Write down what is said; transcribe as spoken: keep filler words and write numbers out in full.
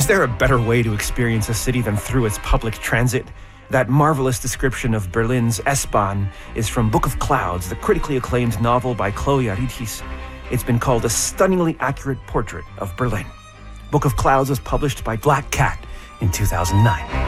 there a better way to experience a city than through its public transit? That marvelous description of Berlin's S-Bahn is from Book of Clouds, the critically acclaimed novel by Chloe Aridhis. It's been called a stunningly accurate portrait of Berlin. Book of Clouds was published by Black Cat in two thousand nine.